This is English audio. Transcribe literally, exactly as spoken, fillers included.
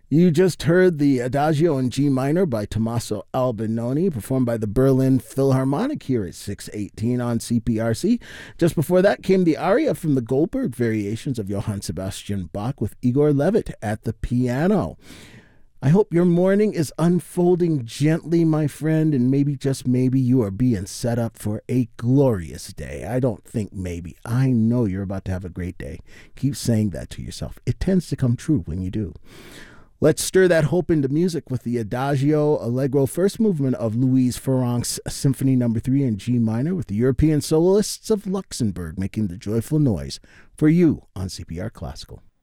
You just heard the Adagio in G minor by Tommaso Albinoni, performed by the Berlin Philharmonic here at six eighteen on C P R C. Just before that came the aria from the Goldberg Variations of Johann Sebastian Bach with Igor Levit at the piano. I hope your morning is unfolding gently, my friend, and maybe, just maybe, you are being set up for a glorious day. I don't think maybe. I know you're about to have a great day. Keep saying that to yourself. It tends to come true when you do. Let's stir that hope into music with the Adagio Allegro first movement of Louise Farrenc's Symphony Number three in G minor, with the European soloists of Luxembourg making the joyful noise for you on C P R Classical.